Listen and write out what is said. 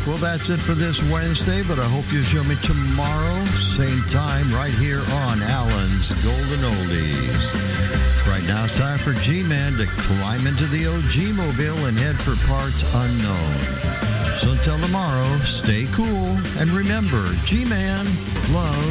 Well, that's it for this Wednesday, but I hope you'll join me tomorrow, same time, right here on Alan's Golden Oldies. Right now it's time for G-Man to climb into the OG mobile and head for parts unknown. So until tomorrow, stay cool, and remember, G-Man loves